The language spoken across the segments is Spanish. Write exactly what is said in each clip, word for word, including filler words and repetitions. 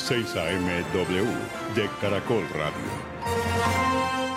seis A M W de Caracol Radio.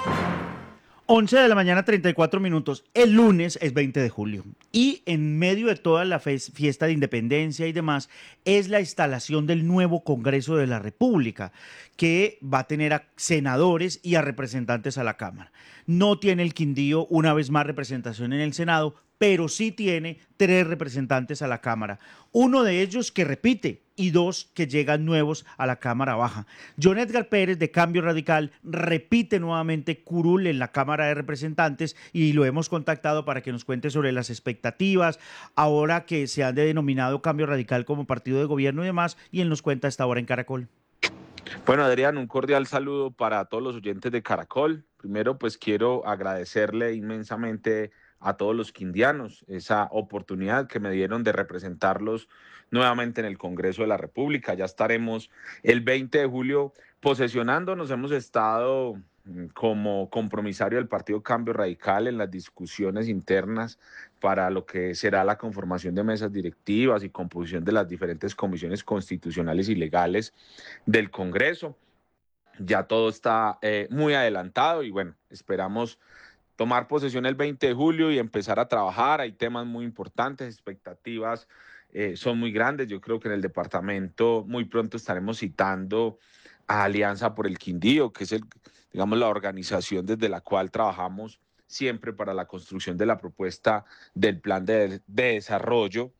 once de la mañana, treinta y cuatro minutos. El lunes es veinte de julio y en medio de toda la fiesta de independencia y demás es la instalación del nuevo Congreso de la República, que va a tener a senadores y a representantes a la Cámara. No tiene el Quindío una vez más representación en el Senado, pero sí tiene tres representantes a la Cámara. Uno de ellos que repite y dos que llegan nuevos a la Cámara Baja. John Edgar Pérez, de Cambio Radical, repite nuevamente curul en la Cámara de Representantes y lo hemos contactado para que nos cuente sobre las expectativas, ahora que se han denominado Cambio Radical como partido de gobierno y demás, y él nos cuenta a esta hora en Caracol. Bueno, Adrián, un cordial saludo para todos los oyentes de Caracol. Primero, pues quiero agradecerle inmensamente a todos los quindianos esa oportunidad que me dieron de representarlos nuevamente en el Congreso de la República. Ya estaremos el veinte de julio posesionándonos. Hemos estado como compromisario del Partido Cambio Radical en las discusiones internas para lo que será la conformación de mesas directivas y composición de las diferentes comisiones constitucionales y legales del Congreso. Ya todo está eh, muy adelantado y bueno, esperamos tomar posesión el veinte de julio y empezar a trabajar. Hay temas muy importantes, expectativas eh, son muy grandes. Yo creo que en el departamento muy pronto estaremos citando a Alianza por el Quindío, que es el, digamos, la organización desde la cual trabajamos siempre para la construcción de la propuesta del plan de, de desarrollo.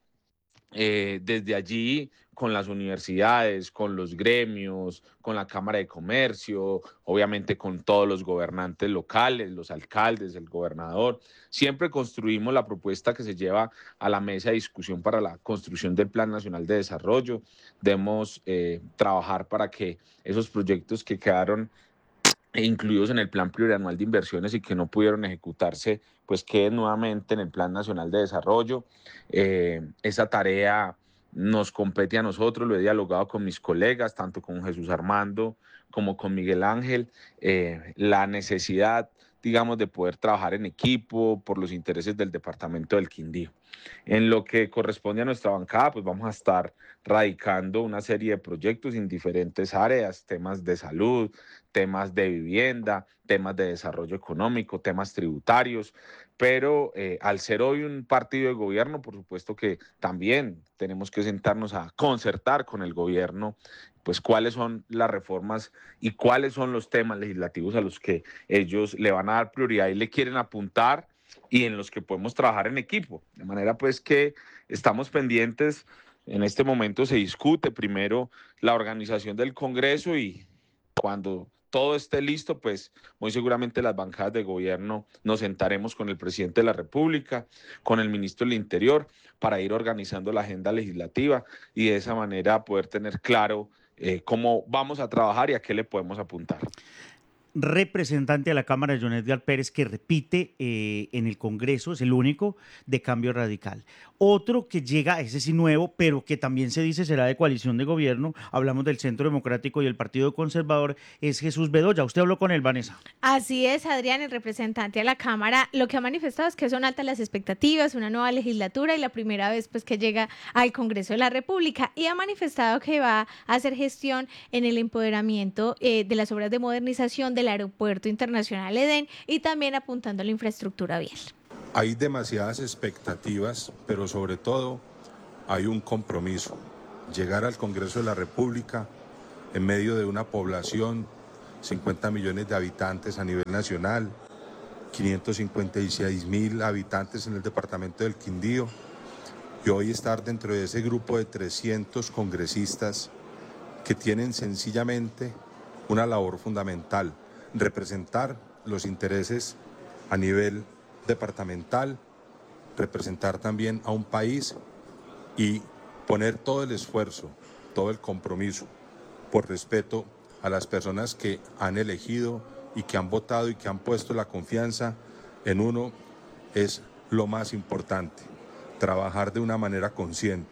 Eh, desde allí, con las universidades, con los gremios, con la Cámara de Comercio, obviamente con todos los gobernantes locales, los alcaldes, el gobernador, siempre construimos la propuesta que se lleva a la mesa de discusión para la construcción del Plan Nacional de Desarrollo. Debemos eh, trabajar para que esos proyectos que quedaron incluidos en el Plan Plurianual de Inversiones y que no pudieron ejecutarse, pues queden nuevamente en el Plan Nacional de Desarrollo. Eh, esa tarea nos compete a nosotros, lo he dialogado con mis colegas, tanto con Jesús Armando como con Miguel Ángel, eh, la necesidad, digamos, de poder trabajar en equipo por los intereses del departamento del Quindío. En lo que corresponde a nuestra bancada, pues vamos a estar radicando una serie de proyectos en diferentes áreas, temas de salud, temas de vivienda, temas de desarrollo económico, temas tributarios, pero eh, al ser hoy un partido de gobierno, por supuesto que también tenemos que sentarnos a concertar con el gobierno, pues cuáles son las reformas y cuáles son los temas legislativos a los que ellos le van a dar prioridad y le quieren apuntar y en los que podemos trabajar en equipo. De manera pues que estamos pendientes. En este momento se discute primero la organización del Congreso y cuando todo esté listo, pues muy seguramente las bancadas de gobierno nos sentaremos con el presidente de la República, con el ministro del Interior, para ir organizando la agenda legislativa y de esa manera poder tener claro eh, cómo vamos a trabajar y a qué le podemos apuntar. Representante a la Cámara, John Edgar Pérez, que repite eh, en el Congreso, es el único de Cambio Radical. Otro que llega, ese sí nuevo, pero que también se dice será de coalición de gobierno, hablamos del Centro Democrático y el Partido Conservador, es Jesús Bedoya. ¿Usted habló con él, Vanessa? Así es, Adrián, el representante a la Cámara, lo que ha manifestado es que son altas las expectativas, una nueva legislatura y la primera vez pues que llega al Congreso de la República, y ha manifestado que va a hacer gestión en el empoderamiento eh, de las obras de modernización del Aeropuerto Internacional Edén y también apuntando a la infraestructura vial. Hay demasiadas expectativas, pero sobre todo hay un compromiso. Llegar al Congreso de la República en medio de una población, cincuenta millones de habitantes a nivel nacional, quinientos cincuenta y seis mil habitantes en el departamento del Quindío, y hoy estar dentro de ese grupo de trescientos congresistas que tienen sencillamente una labor fundamental: representar los intereses a nivel departamental, representar también a un país y poner todo el esfuerzo, todo el compromiso por respeto a las personas que han elegido y que han votado y que han puesto la confianza en uno. Es lo más importante, trabajar de una manera consciente.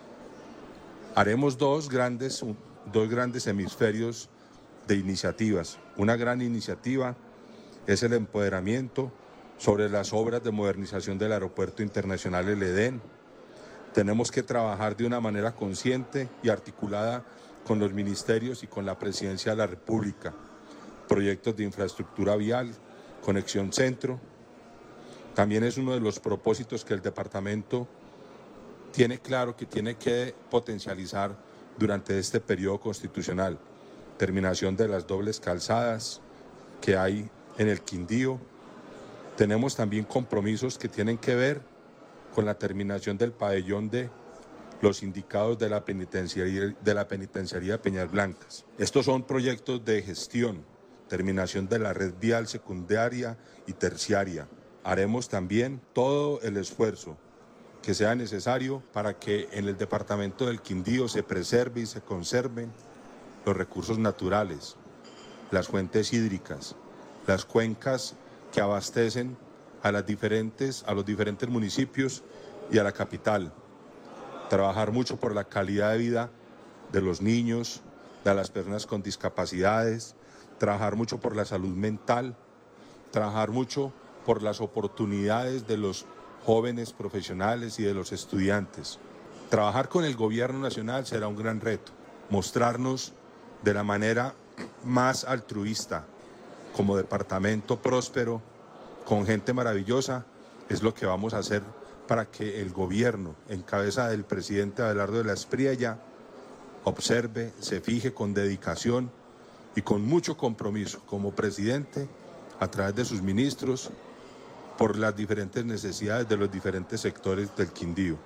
Haremos dos grandes, dos grandes hemisferios de iniciativas. Una gran iniciativa es el empoderamiento sobre las obras de modernización del Aeropuerto Internacional El Edén. Tenemos que trabajar de una manera consciente y articulada con los ministerios y con la Presidencia de la República. Proyectos de infraestructura vial, conexión centro. También es uno de los propósitos que el departamento tiene claro que tiene que potencializar durante este periodo constitucional. Terminación de las dobles calzadas que hay en el Quindío. Tenemos también compromisos que tienen que ver con la terminación del pabellón de los sindicados de la penitenciaría de la penitenciaría Peñas Blancas. Estos son proyectos de gestión, terminación de la red vial secundaria y terciaria. Haremos también todo el esfuerzo que sea necesario para que en el departamento del Quindío se preserve y se conserven los recursos naturales, las fuentes hídricas, las cuencas que abastecen a, las diferentes, a los diferentes municipios y a la capital. Trabajar mucho por la calidad de vida de los niños, de las personas con discapacidades, trabajar mucho por la salud mental, trabajar mucho por las oportunidades de los jóvenes profesionales y de los estudiantes. Trabajar con el gobierno nacional será un gran reto, mostrarnos de la manera más altruista, como departamento próspero, con gente maravillosa, es lo que vamos a hacer para que el gobierno, en cabeza del presidente Abelardo de la Espriella, observe, se fije con dedicación y con mucho compromiso como presidente, a través de sus ministros, por las diferentes necesidades de los diferentes sectores del Quindío.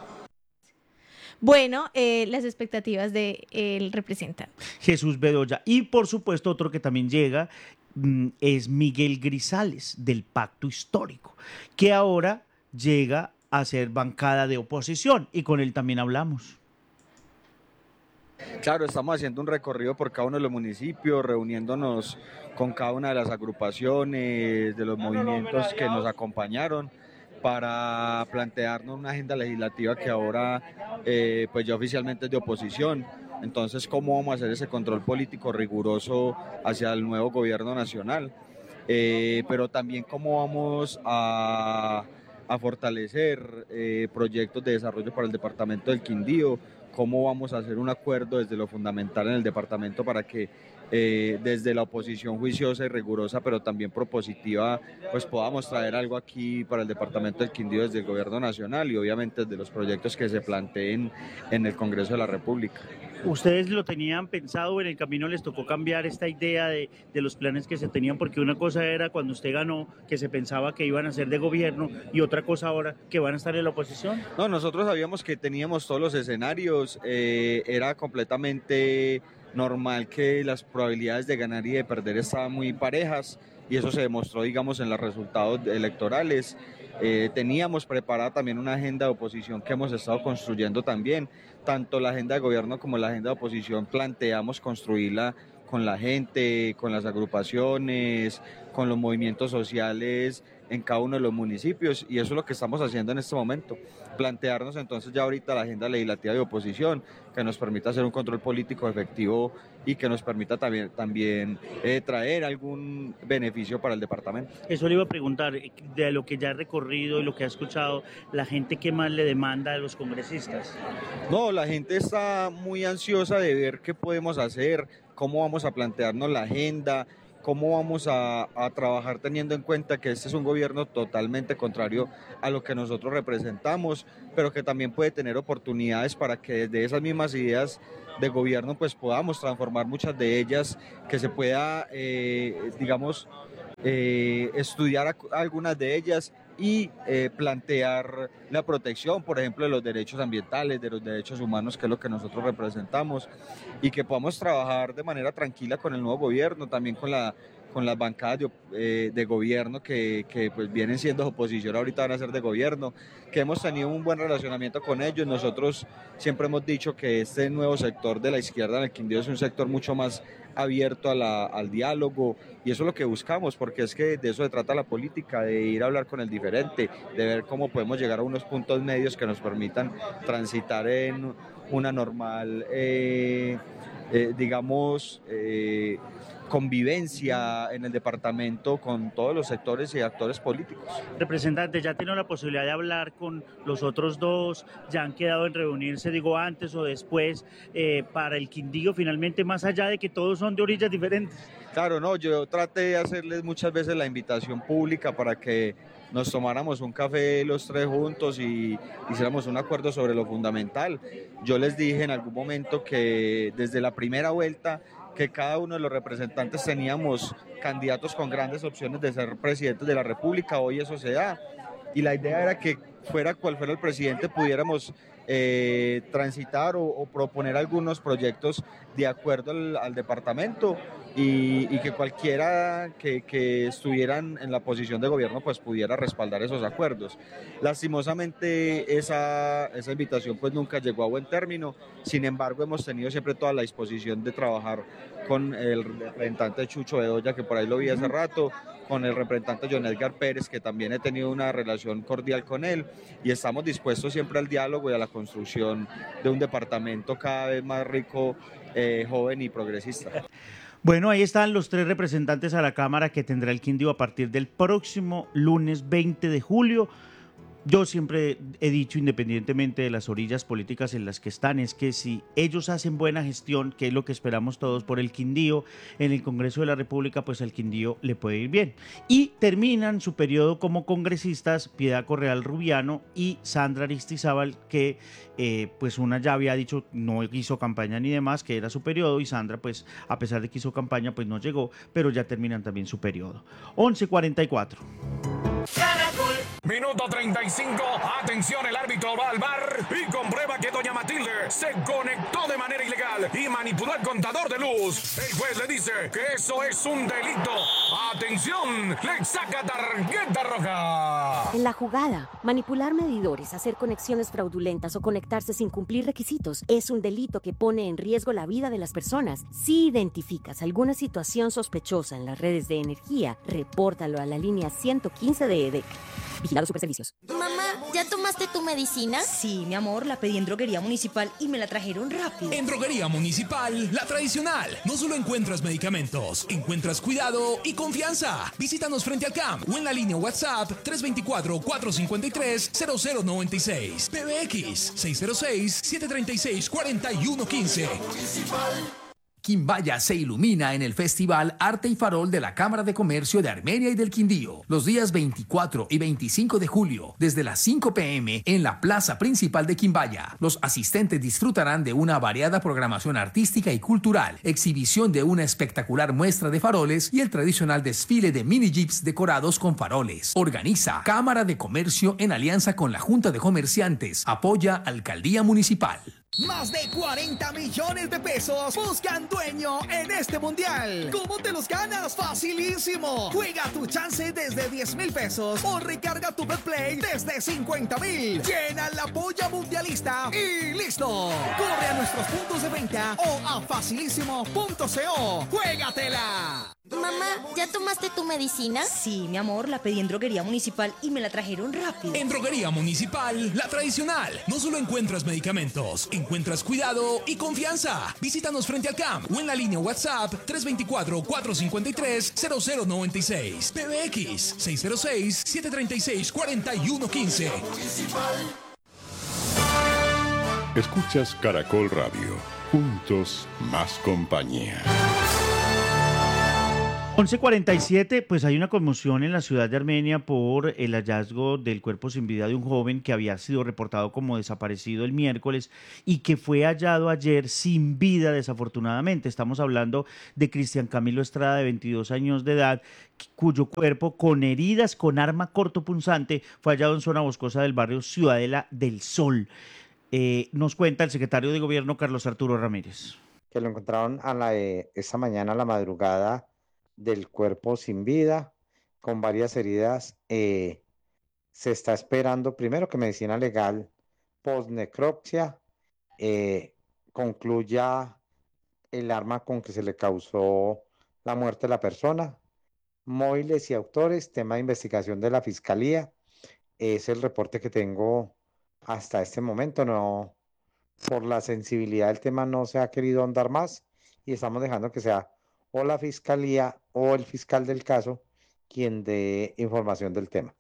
Bueno, eh, las expectativas del representante. Jesús Bedoya. Y por supuesto otro que también llega mm, es Miguel Grisales del Pacto Histórico, que ahora llega a ser bancada de oposición y con él también hablamos. Claro, estamos haciendo un recorrido por cada uno de los municipios, reuniéndonos con cada una de las agrupaciones, de los movimientos que nos acompañaron, para plantearnos una agenda legislativa que ahora eh, pues ya oficialmente es de oposición. Entonces, ¿cómo vamos a hacer ese control político riguroso hacia el nuevo gobierno nacional? Eh, pero también cómo vamos a, a fortalecer eh, proyectos de desarrollo para el departamento del Quindío, cómo vamos a hacer un acuerdo desde lo fundamental en el departamento para que eh, desde la oposición juiciosa y rigurosa, pero también propositiva, pues podamos traer algo aquí para el departamento del Quindío desde el gobierno nacional y obviamente desde los proyectos que se planteen en el Congreso de la República. ¿Ustedes lo tenían pensado, en el camino les tocó cambiar esta idea de, de los planes que se tenían? Porque una cosa era cuando usted ganó, que se pensaba que iban a ser de gobierno, y otra cosa ahora, que van a estar en la oposición. No, nosotros sabíamos que teníamos todos los escenarios, eh, era completamente normal que las probabilidades de ganar y de perder estaban muy parejas, y eso se demostró, digamos, en los resultados electorales. Eh, teníamos preparada también una agenda de oposición que hemos estado construyendo también, tanto la agenda de gobierno como la agenda de oposición planteamos construirla con la gente, con las agrupaciones, con los movimientos sociales en cada uno de los municipios, y eso es lo que estamos haciendo en este momento, plantearnos entonces ya ahorita la agenda legislativa de oposición que nos permita hacer un control político efectivo y que nos permita también, también eh, traer algún beneficio para el departamento. Eso le iba a preguntar, de lo que ya ha recorrido y lo que ha escuchado, la gente, ¿qué más le demanda a los congresistas? No, la gente está muy ansiosa de ver qué podemos hacer, cómo vamos a plantearnos la agenda, cómo vamos a, a trabajar teniendo en cuenta que este es un gobierno totalmente contrario a lo que nosotros representamos, pero que también puede tener oportunidades para que desde esas mismas ideas de gobierno pues podamos transformar muchas de ellas, que se pueda, eh, digamos, eh, estudiar a, algunas de ellas y eh, plantear la protección, por ejemplo, de los derechos ambientales, de los derechos humanos, que es lo que nosotros representamos, y que podamos trabajar de manera tranquila con el nuevo gobierno, también con la con las bancadas de, eh, de gobierno que, que pues vienen siendo oposición, ahorita van a ser de gobierno, que hemos tenido un buen relacionamiento con ellos. Nosotros siempre hemos dicho que este nuevo sector de la izquierda en el Quindío es un sector mucho más abierto a la, al diálogo, y eso es lo que buscamos, porque es que de eso se trata la política, de ir a hablar con el diferente, de ver cómo podemos llegar a unos puntos medios que nos permitan transitar en una normal, eh, eh, digamos, eh, convivencia en el departamento con todos los sectores y actores políticos. Representante, ¿ya tiene la posibilidad de hablar con los otros dos? ¿Ya han quedado en reunirse, digo, antes o después, eh, para el Quindío finalmente, más allá de que todos son de orillas diferentes? Claro, no, yo traté de hacerles muchas veces la invitación pública para que nos tomáramos un café los tres juntos y hiciéramos un acuerdo sobre lo fundamental. Yo les dije en algún momento que desde la primera vuelta que cada uno de los representantes teníamos candidatos con grandes opciones de ser presidentes de la República, hoy eso se da. Y la idea era que fuera cual fuera el presidente pudiéramos eh, transitar o, o proponer algunos proyectos de acuerdo al, al departamento y, y que cualquiera que, que estuvieran en la posición de gobierno pues pudiera respaldar esos acuerdos. Lastimosamente esa, esa invitación pues nunca llegó a buen término, sin embargo hemos tenido siempre toda la disposición de trabajar con el representante Chucho Bedoya, que por ahí lo vi hace rato, con el representante John Edgar Pérez, que también he tenido una relación cordial con él, y estamos dispuestos siempre al diálogo y a la construcción de un departamento cada vez más rico, eh, joven y progresista. Bueno, ahí están los tres representantes a la Cámara que tendrá el Quindío a partir del próximo lunes veinte de julio. Yo siempre he dicho, independientemente de las orillas políticas en las que están, es que si ellos hacen buena gestión, que es lo que esperamos todos por el Quindío, en el Congreso de la República, pues al Quindío le puede ir bien. Y terminan su periodo como congresistas Piedad Correal Rubiano y Sandra Aristizábal, que eh, pues una ya había dicho no hizo campaña ni demás, que era su periodo, y Sandra pues a pesar de que hizo campaña pues no llegó, pero ya terminan también su periodo. once cuarenta y cuatro. Minuto treinta y cinco, atención, el árbitro va al V A R y comprueba que doña Matilde se conectó de manera ilegal y manipuló el contador de luz. El juez le dice que eso es un delito. Atención, le saca tarjeta roja. En la jugada, manipular medidores, hacer conexiones fraudulentas o conectarse sin cumplir requisitos es un delito que pone en riesgo la vida de las personas. Si identificas alguna situación sospechosa en las redes de energía, repórtalo a la línea ciento quince de E D E C. Vigilado Superservicios. Mamá, ¿ya tomaste tu medicina? Sí, mi amor, la pedí en Droguería Municipal y me la trajeron rápido. En Droguería Municipal, la tradicional, no solo encuentras medicamentos, encuentras cuidado y confianza. Visítanos frente al C A M o en la línea WhatsApp tres dos cuatro, cuatro cinco tres, cero cero nueve seis. P B X seis cero seis, siete tres seis, cuatro uno uno cinco. Quimbaya se ilumina en el Festival Arte y Farol de la Cámara de Comercio de Armenia y del Quindío, los días veinticuatro y veinticinco de julio, desde las cinco p m en la plaza principal de Quimbaya. Los asistentes disfrutarán de una variada programación artística y cultural, exhibición de una espectacular muestra de faroles y el tradicional desfile de mini jeeps decorados con faroles. Organiza Cámara de Comercio en alianza con la Junta de Comerciantes. Apoya Alcaldía Municipal. Más de cuarenta millones de pesos buscan dueño en este mundial. ¿Cómo te los ganas? Facilísimo. Juega tu chance desde diez mil pesos o recarga tu BetPlay desde cincuenta mil. Llena la polla mundialista y listo. Corre a nuestros puntos de venta o a facilísimo punto co. ¡Juégatela! Mamá, ¿ya tomaste tu medicina? Sí, mi amor, la pedí en Droguería Municipal y me la trajeron rápido. En Droguería Municipal, la tradicional, no solo encuentras medicamentos, encuentras cuidado y confianza. Visítanos frente al C A M o en la línea WhatsApp tres dos cuatro, cuatro cinco tres, cero cero nueve seis. P B X seis cero seis, siete tres seis, cuatro uno uno cinco. Escuchas Caracol Radio. Juntos, más compañía. once cuarenta y siete, pues hay una conmoción en la ciudad de Armenia por el hallazgo del cuerpo sin vida de un joven que había sido reportado como desaparecido el miércoles y que fue hallado ayer sin vida, desafortunadamente. Estamos hablando de Cristian Camilo Estrada, de veintidós años de edad, cuyo cuerpo con heridas con arma cortopunzante fue hallado en zona boscosa del barrio Ciudadela del Sol. Eh, nos cuenta el secretario de Gobierno, Carlos Arturo Ramírez. Que lo encontraron a la, eh, esta mañana a la madrugada del cuerpo sin vida, con varias heridas. Eh, se está esperando primero que medicina legal post-necropsia eh, concluya el arma con que se le causó la muerte a la persona, móviles y autores, tema de investigación de la Fiscalía. Es el reporte que tengo hasta este momento. No, por la sensibilidad del tema no se ha querido ahondar más y estamos dejando que sea o la fiscalía o el fiscal del caso quien dé información del tema.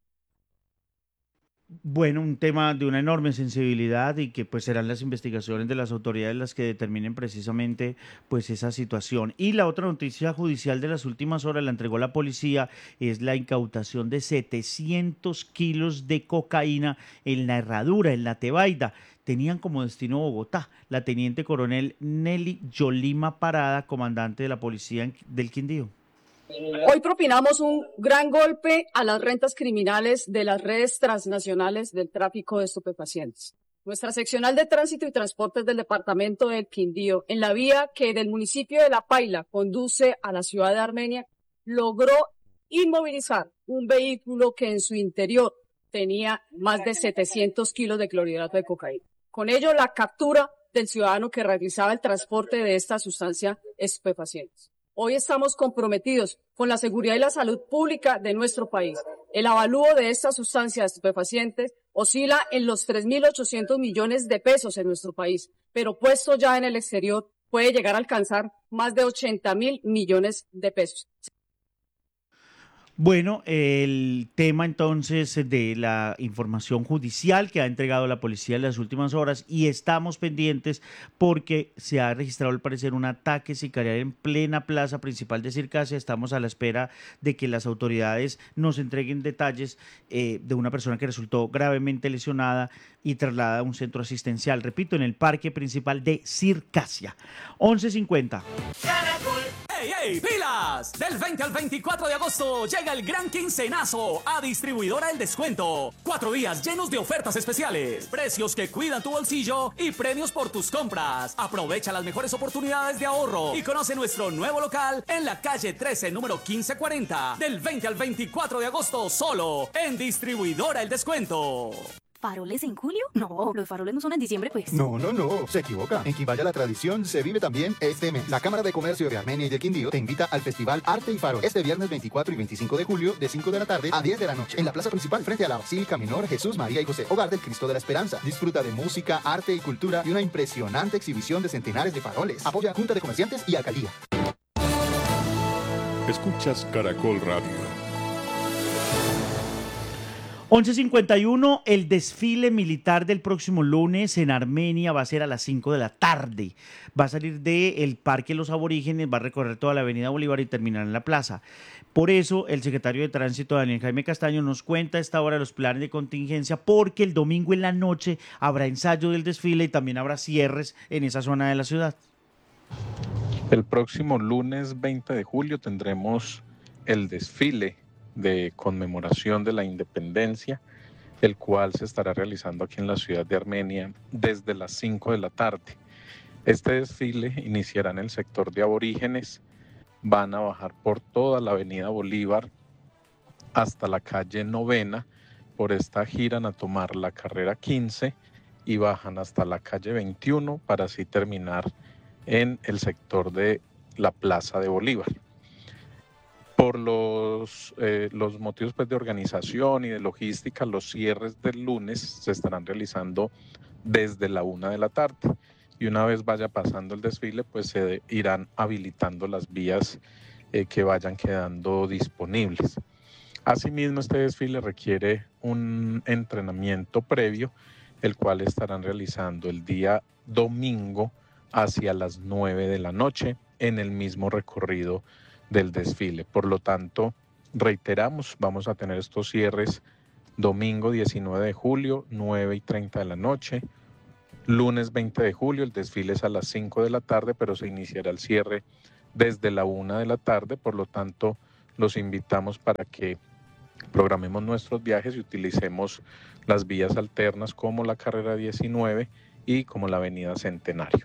Bueno, un tema de una enorme sensibilidad y que pues serán las investigaciones de las autoridades las que determinen precisamente pues esa situación. Y la otra noticia judicial de las últimas horas la entregó la policía, es la incautación de setecientos kilos de cocaína en la Herradura, en la Tebaida. Tenían como destino Bogotá. La teniente coronel Nelly Yolima Parada, comandante de la policía del Quindío. Hoy propinamos un gran golpe a las rentas criminales de las redes transnacionales del tráfico de estupefacientes. Nuestra seccional de tránsito y transportes del departamento del Quindío, en la vía que del municipio de La Paila conduce a la ciudad de Armenia, logró inmovilizar un vehículo que en su interior tenía más de setecientos kilos de clorhidrato de cocaína. Con ello, la captura del ciudadano que realizaba el transporte de esta sustancia estupefaciente. Hoy estamos comprometidos con la seguridad y la salud pública de nuestro país. El avalúo de esta sustancia estupefaciente oscila en los tres mil ochocientos millones de pesos en nuestro país, pero puesto ya en el exterior puede llegar a alcanzar más de ochenta mil millones de pesos. Bueno, el tema entonces de la información judicial que ha entregado la policía en las últimas horas, y estamos pendientes porque se ha registrado al parecer un ataque sicarial en plena plaza principal de Circasia. Estamos a la espera de que las autoridades nos entreguen detalles eh, de una persona que resultó gravemente lesionada y trasladada a un centro asistencial, repito, en el parque principal de Circasia. once cincuenta. ¡Ey, ey, pilas! Del veinte al veinticuatro de agosto llega el gran quincenazo a Distribuidora El Descuento. Cuatro días llenos de ofertas especiales, precios que cuidan tu bolsillo y premios por tus compras. Aprovecha las mejores oportunidades de ahorro y conoce nuestro nuevo local en la calle trece, número quince cuarenta. Del veinte al veinticuatro de agosto solo en Distribuidora El Descuento. ¿Faroles en julio? No, los faroles no son en diciembre, pues. No, no, no, se equivoca. En Quimbaya la tradición se vive también este mes. La Cámara de Comercio de Armenia y del Quindío te invita al Festival Arte y Farol este viernes veinticuatro y veinticinco de julio de cinco de la tarde a diez de la noche en la plaza principal frente a la Basílica Menor Jesús, María y José, Hogar del Cristo de la Esperanza. Disfruta de música, arte y cultura y una impresionante exhibición de centenares de faroles. Apoya Junta de Comerciantes y Alcaldía. Escuchas Caracol Radio. once cincuenta y uno, el desfile militar del próximo lunes en Armenia va a ser a las cinco de la tarde. Va a salir del Parque Los Aborígenes, va a recorrer toda la avenida Bolívar y terminar en la plaza. Por eso, el secretario de Tránsito, Daniel Jaime Castaño, nos cuenta a esta hora los planes de contingencia, porque el domingo en la noche habrá ensayo del desfile y también habrá cierres en esa zona de la ciudad. El próximo lunes veinte de julio tendremos el desfile de conmemoración de la independencia, el cual se estará realizando aquí en la ciudad de Armenia desde las cinco de la tarde. Este desfile iniciará en el sector de Aborígenes, van a bajar por toda la avenida Bolívar hasta la calle Novena, por esta giran a tomar la carrera quince y bajan hasta la calle veintiuno para así terminar en el sector de la Plaza de Bolívar. Por los, eh, los motivos pues, de organización y de logística, los cierres del lunes se estarán realizando desde la una de la tarde. Y una vez vaya pasando el desfile, pues se irán habilitando las vías eh, que vayan quedando disponibles. Asimismo, este desfile requiere un entrenamiento previo, el cual estarán realizando el día domingo hacia las nueve de la noche en el mismo recorrido del desfile. Por lo tanto, reiteramos, vamos a tener estos cierres domingo diecinueve de julio, nueve y treinta de la noche, lunes veinte de julio, el desfile es a las cinco de la tarde, pero se iniciará el cierre desde la una de la tarde, por lo tanto, los invitamos para que programemos nuestros viajes y utilicemos las vías alternas como la carrera diecinueve y como la avenida Centenario.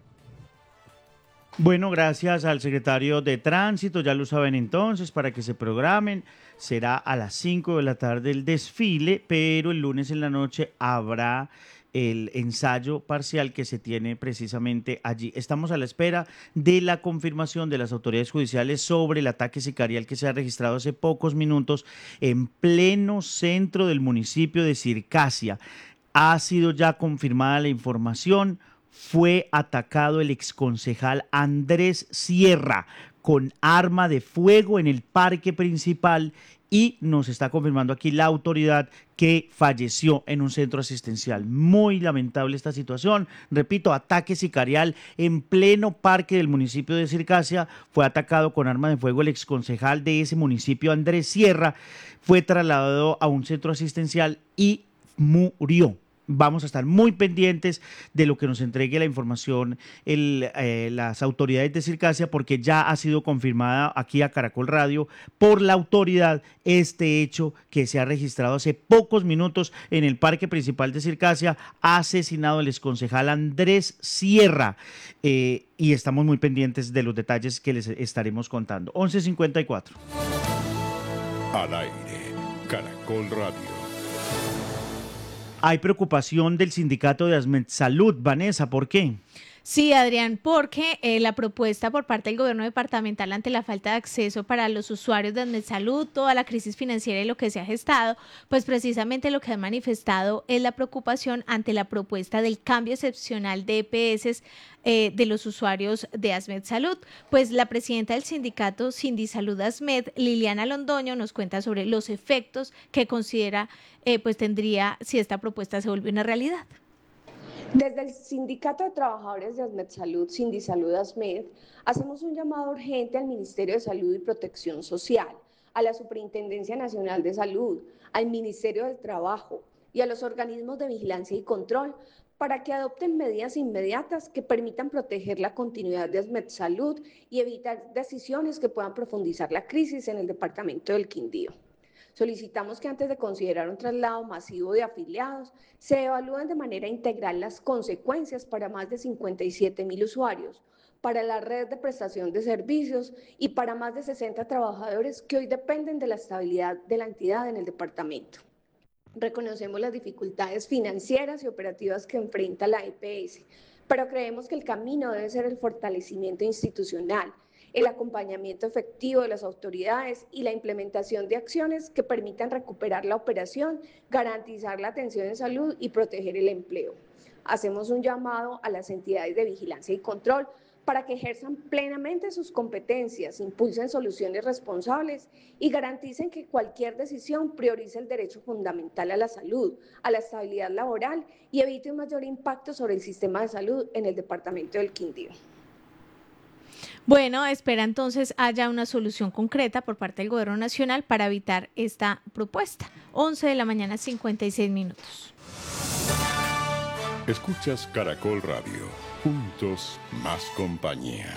Bueno, gracias al secretario de Tránsito, ya lo saben entonces, para que se programen. Será a las cinco de la tarde el desfile, pero el lunes en la noche habrá el ensayo parcial que se tiene precisamente allí. Estamos a la espera de la confirmación de las autoridades judiciales sobre el ataque sicarial que se ha registrado hace pocos minutos en pleno centro del municipio de Circasia. Ha sido ya confirmada la información. Fue atacado el exconcejal Andrés Sierra con arma de fuego en el parque principal y nos está confirmando aquí la autoridad que falleció en un centro asistencial. Muy lamentable esta situación. Repito, ataque sicarial en pleno parque del municipio de Circasia. Fue atacado con arma de fuego el exconcejal de ese municipio, Andrés Sierra. Fue trasladado a un centro asistencial y murió. Vamos a estar muy pendientes de lo que nos entregue la información el, eh, las autoridades de Circasia, porque ya ha sido confirmada aquí a Caracol Radio por la autoridad este hecho que se ha registrado hace pocos minutos en el parque principal de Circasia. Ha asesinado el exconcejal Andrés Sierra eh, y estamos muy pendientes de los detalles que les estaremos contando. once cincuenta y cuatro. Al aire, Caracol Radio. Hay preocupación del sindicato de ASMEDSalud. Vanessa, ¿por qué? Sí, Adrián, porque eh, la propuesta por parte del gobierno departamental ante la falta de acceso para los usuarios de ASMEDSalud, toda la crisis financiera y lo que se ha gestado, pues precisamente lo que han manifestado es la preocupación ante la propuesta del cambio excepcional de E P S eh, de los usuarios de ASMEDSalud. Pues la presidenta del sindicato Sindisalud ASMED, Liliana Londoño, nos cuenta sobre los efectos que considera eh, pues tendría si esta propuesta se vuelve una realidad. Desde el Sindicato de Trabajadores de ASMEDSalud, Sindisalud ASMED, hacemos un llamado urgente al Ministerio de Salud y Protección Social, a la Superintendencia Nacional de Salud, al Ministerio del Trabajo y a los organismos de vigilancia y control para que adopten medidas inmediatas que permitan proteger la continuidad de ASMEDSalud y evitar decisiones que puedan profundizar la crisis en el departamento del Quindío. Solicitamos que antes de considerar un traslado masivo de afiliados, se evalúen de manera integral las consecuencias para más de cincuenta y siete mil usuarios, para la red de prestación de servicios y para más de sesenta trabajadores que hoy dependen de la estabilidad de la entidad en el departamento. Reconocemos las dificultades financieras y operativas que enfrenta la E P S, pero creemos que el camino debe ser el fortalecimiento institucional, el acompañamiento efectivo de las autoridades y la implementación de acciones que permitan recuperar la operación, garantizar la atención en salud y proteger el empleo. Hacemos un llamado a las entidades de vigilancia y control para que ejerzan plenamente sus competencias, impulsen soluciones responsables y garanticen que cualquier decisión priorice el derecho fundamental a la salud, a la estabilidad laboral y evite un mayor impacto sobre el sistema de salud en el departamento del Quindío. Bueno, espera entonces haya una solución concreta por parte del gobierno nacional para evitar esta propuesta. once de la mañana, cincuenta y seis minutos. Escuchas Caracol Radio. Juntos, más compañía.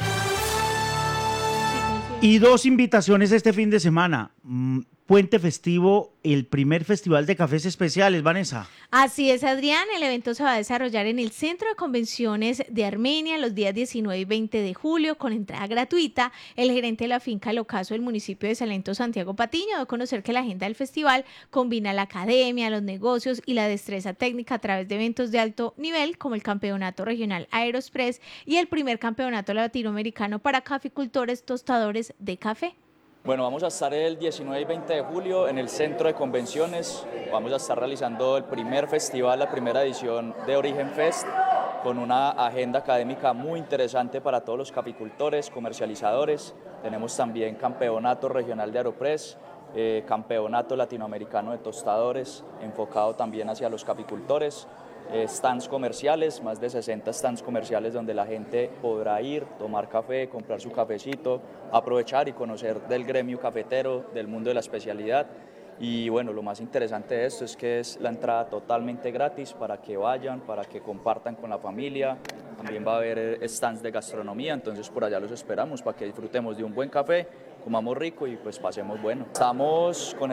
Y dos invitaciones este fin de semana. Puente festivo, el primer festival de cafés especiales, Vanessa. Así es, Adrián. El evento se va a desarrollar en el Centro de Convenciones de Armenia los días diecinueve y veinte de julio con entrada gratuita. El gerente de la finca El Ocaso del municipio de Salento, Santiago Patiño, dio a conocer que la agenda del festival combina la academia, los negocios y la destreza técnica a través de eventos de alto nivel como el Campeonato Regional Aeroexpress y el primer Campeonato Latinoamericano para caficultores tostadores de café. Bueno, vamos a estar el diecinueve y veinte de julio en el Centro de Convenciones. Vamos a estar realizando el primer festival, la primera edición de Origen Fest, con una agenda académica muy interesante para todos los caficultores, comercializadores. Tenemos también Campeonato Regional de Aeropress, eh, Campeonato Latinoamericano de Tostadores, enfocado también hacia los caficultores. Eh, stands comerciales, más de sesenta stands comerciales donde la gente podrá ir, tomar café, comprar su cafecito, aprovechar y conocer del gremio cafetero, del mundo de la especialidad. Y bueno, lo más interesante de esto es que es la entrada totalmente gratis para que vayan, para que compartan con la familia. También va a haber stands de gastronomía, entonces por allá los esperamos para que disfrutemos de un buen café, comamos rico y pues pasemos bueno. Estamos con